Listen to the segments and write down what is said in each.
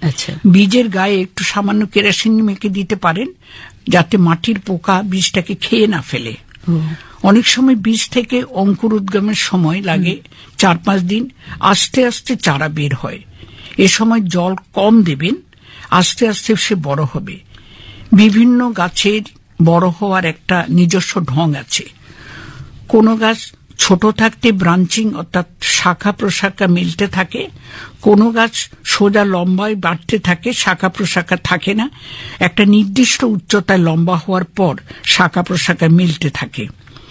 আচ্ছা, বীজের গায়ে একটু সামান্য কেরোসিন মেখে দিতে পারেন, যাতে মাটির পোকা বীজটাকে খেয়ে না ফেলে। অনেক সময় বীজ থেকে অঙ্কুর উদ্গমের সময় লাগে 4-5 দিন। আস্তে আস্তে চারা বের হয়। এ সময় জল কম দেবেন, আস্তে আস্তে সে বড় হবে। বিভিন্ন গাছের বড় হওয়ার একটা নিজস্ব ঢং আছে। কোন গাছ ছোট থাকতে ব্রাঞ্চিং অর্থাৎ শাখা প্রশাখা মিলতে থাকে, কোন গাছ সোজা লম্বায় বাড়তে থাকে, শাখা প্রশাখা থাকে না। একটা নির্দিষ্ট উচ্চতায় লম্বা হওয়ার পর শাখা প্রশাখা মিলতে থাকে।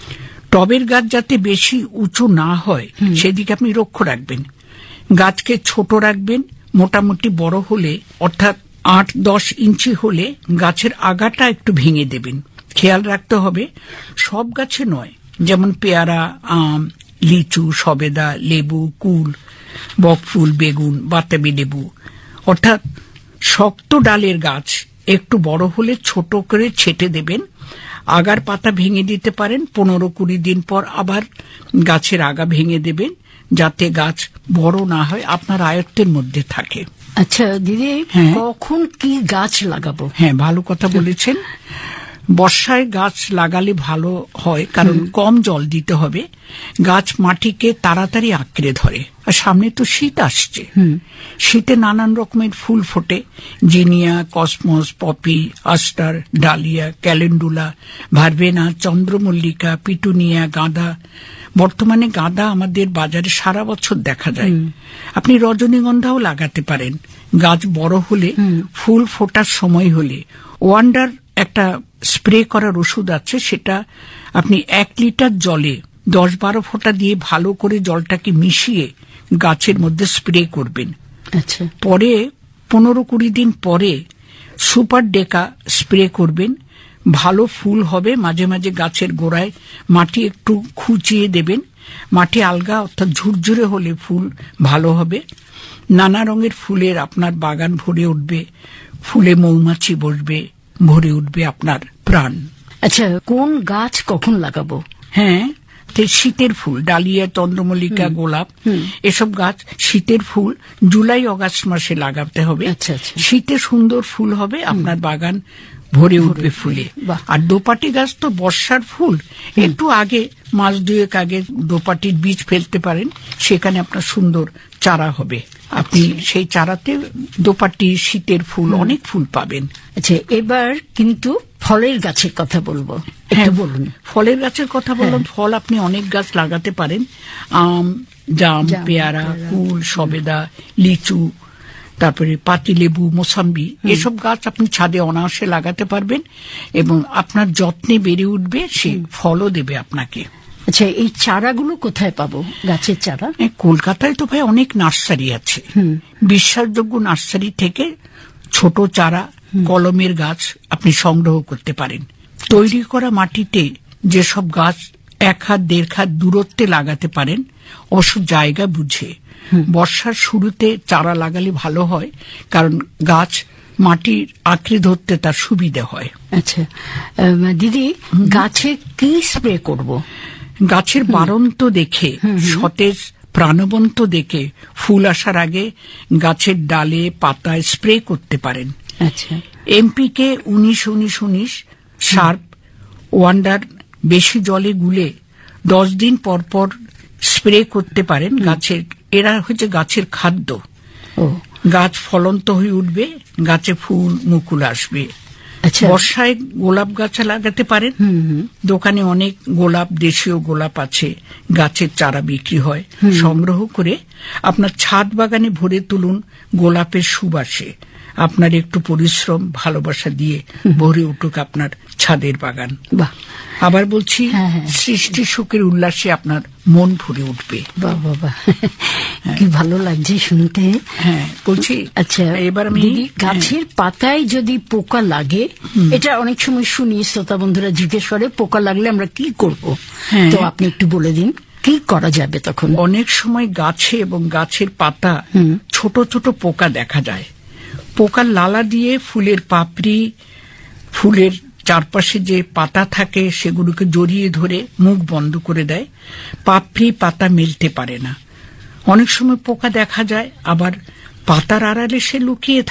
টবের গাছ যাতে বেশি উঁচু না হয় সেদিকে আপনি লক্ষ্য রাখবেন। গাছকে ছোট রাখবেন, মোটামুটি বড় হলে অর্থাৎ 8-10 ইঞ্চি হলে গাছের আগাটা একটু ভেঙে দেবেন। খেয়াল রাখতে হবে সব গাছে নয়, যেমন পেয়ারা, আম, লিচু, সবেদা, লেবু, কুল, বকফুল, বেগুন, বাতাবি লেবু, অর্থাৎ শক্ত ডালের গাছ একটু বড় হলে ছোট করে ছেটে দেবেন। আগার পাতা ভেঙে দিতে পারেন। 15-20 দিন পর আবার গাছের আগা ভেঙে দেবেন, যাতে গাছ বড় না হয়, আপনার আয়ত্তের মধ্যে থাকে। আচ্ছা দিদি, কখন কি গাছ লাগাবো? হ্যাঁ, ভালো কথা বলেছেন। বর্ষায় গাছ লাগালে ভালো হয়, কারণ কম জল দিতে হবে। গাছ মাটিকে তাড়াতাড়ি আঁকড়ে ধরে। আর সামনে তো শীত আসছে। শীতে নানান রকমের ফুল ফোটে। Jinia, cosmos, poppy, আস্টার, dahlia, calendula, verbena, চন্দ্রমল্লিকা, পিটুনিয়া, গাঁদা। বর্তমানে গাঁদা আমাদের বাজারে সারা বছর দেখা যায়। আপনি রজনীগন্ধাও লাগাতে পারেন। গাছ বড় হলে, ফুল ফোটার সময় হলে ওয়ান্ডার একটা স্প্রে করার ওষুধ আছে, সেটা আপনি 1 লিটার জলে 10-12 ফোঁটা দিয়ে ভালো করে জলটাকে মিশিয়ে গাছের মধ্যে স্প্রে করবেন। আচ্ছা, পরে 15-20 দিন পরে সুপার ডেকা স্প্রে করবেন। ভালো ফুল হবে। মাঝে মাঝে গাছের গোড়ায় মাটি একটু খুঁচিয়ে দেবেন। মাটি আলগা অর্থাৎ ঝুরঝুরে হলে ফুল ভালো হবে। নানা রঙের ফুলের আপনার বাগান ভরে উঠবে। ফুলে মৌমাছি বসবে, ভরে উঠবে আপনার প্রাণ। আচ্ছা, কোন গাছ কখন লাগাবো? হ্যাঁ, শীতের ফুল, ডালিয়া, চন্দ্রমল্লিকা, গোলাপ, এসব গাছ শীতের ফুল জুলাই আগস্ট মাসে লাগাতে হবে। শীতে সুন্দর ফুল হবে, আপনার বাগান ভরে উঠবে ফুলে। আর দোপাটি গাছ তো বর্ষার ফুল। একটু আগে, মাস 2 আগে দোপাটির বীজ ফেলতে পারেন, সেখানে আপনার সুন্দর চারা হবে। আপনি সেই চারাতে দোপাটি, শীতের ফুল, অনেক ফুল পাবেন। আচ্ছা, এবার কিন্তু ফলের গাছের কথা বলবো। হ্যাঁ, বলুন। ফলের গাছের কথা বললাম। ফল আপনি অনেক গাছ লাগাতে পারেন। আম, জাম, পেয়ারা, কুল, সবেদা, লিচু, তারপরে পাতিলেবু, মোসাম্বি, এসব গাছ আপনি ছাদে অনায়াসে লাগাতে পারবেন এবং আপনার যত্নে বেড়ে উঠবে, সে ফলও দেবে আপনাকে। আচ্ছা, এই চারাগুলো কোথায় পাবো, গাছের চারা? কলকাতায় তো ভাই অনেক নার্সারি আছে। বিশ্বাসযোগ্য নার্সারি থেকে ছোট চারা, কলমের গাছ আপনি সংগ্রহ করতে পারেন। তৈরি করা মাটিতে যেসব গাছ 1 হাত 1.5 হাত দূরত্বে লাগাতে পারেন, অবশ্য জায়গা বুঝে। বর্ষার শুরুতে চারা লাগালে ভালো হয়, কারণ গাছ মাটির আঁকড়ে ধরতে তার সুবিধা হয়। আচ্ছা দিদি, গাছে কি স্প্রে করব? গাছের বাড়ন্ত দেখে, সতেজ প্রাণবন্ত দেখে ফুল আসার আগে গাছের ডালে, পাতায় স্প্রে করতে পারেন। আচ্ছা, এমপিকে 19-19-19 শার্প, ওয়ান্ডার বেশি জলে গুলে 10 দিন পর পর স্প্রে করতে পারেন। এরা হচ্ছে গাছের খাদ্য। গাছ ফলন্ত হয়ে উঠবে, গাছে ফুল মুকুল আসবে। বর্ষায় গোলাপ গাছ লাগাতে পারেন। দোকানে অনেক গোলাপ, দেশীয় গোলাপ আছে, গাছের চারা বিক্রি হয়। সংগ্রহ করে আপনার ছাদ বাগানে ভরে তুলুন। গোলাপের সুবাসে আপনার একটু পরিশ্রম, ভালোবাসা দিয়ে ভরে উঠুক আপনার ছাদের বাগান। আবার বলছি, সৃষ্টি সুখের উল্লাসে আপনার মন ভরে উঠবে। বাবা, কি ভালো লাগছে শুনতে। হ্যাঁ, বলছি। আচ্ছা, এবার আমি গাছের পাতায় যদি পোকা লাগে, এটা অনেক সময় শুনি শ্রোতা বন্ধুরা জিজ্ঞেস করে, পোকা লাগলে আমরা কি করব? তো আপনি একটু বলে দিন কি করা যাবে তখন। অনেক সময় গাছে এবং গাছের পাতা ছোট ছোট পোকা দেখা যায়। পোকার লালা দিয়ে ফুলের পাপড়ি, ফুলের চারপাশে যে পাতা থাকে সেগুলোকে জড়িয়ে ধরে মুখ বন্ধ করে দেয়। পাপড়ি, পাতা মেলতে পারে না। অনেক সময় পোকা দেখা যায়, আবার পাতার আড়ালে সে লুকিয়ে